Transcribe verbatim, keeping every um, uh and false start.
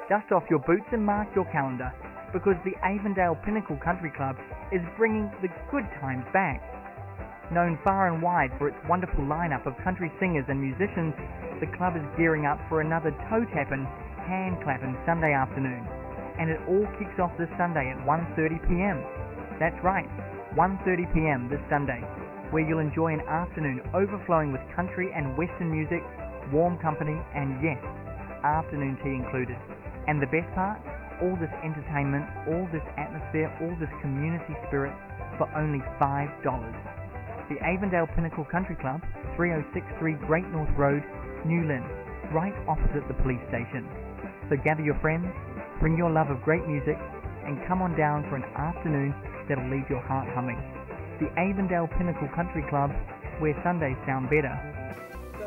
Dust off your boots and mark your calendar, because the Avondale Pinnacle Country Club is bringing the good times back. Known far and wide for its wonderful lineup of country singers and musicians, the club is gearing up for another toe-tapping, hand-clapping Sunday afternoon. And it all kicks off this Sunday at one thirty p m. That's right, one thirty p m this Sunday, where you'll enjoy an afternoon overflowing with country and western music, warm company, and yes, afternoon tea included. And the best part? All this entertainment, all this atmosphere, all this community spirit for only five dollars. The Avondale Pinnacle Country Club, three oh six three Great North Road, New Lynn, right opposite the police station. So gather your friends, bring your love of great music, and come on down for an afternoon that'll leave your heart humming. The Avondale Pinnacle Country Club, where Sundays sound better.